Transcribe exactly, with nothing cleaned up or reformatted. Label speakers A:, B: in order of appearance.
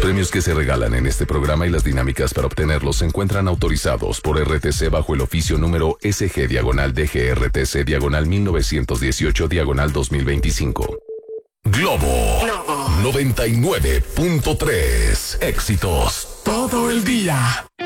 A: premios que se regalan en este programa y las dinámicas para obtenerlos se encuentran autorizados por R T C bajo el oficio número S G diagonal D G R T C diagonal mil novecientos dieciocho diagonal dos mil veinticinco. Globo, Globo noventa y nueve punto tres. Éxitos todo el día.